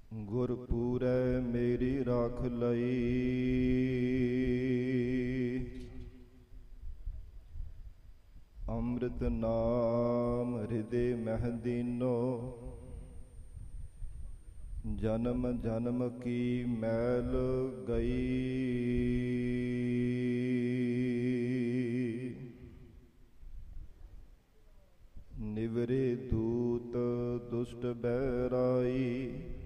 ਗੁਰਪੂਰੈ ਮੇਰੀ ਰਾਖ ਲਈ। ਅੰਮ੍ਰਿਤ ਨਾਮ ਹਿਰਦੇ ਮਹਿ ਦੀਨੋ। ਜਨਮ ਜਨਮ ਕੀ ਮੈਲ ਗਈ। ਨਿਵਰੇ ਦੂਤ ਦੁਸ਼ਟ ਬੈਰਾਈ।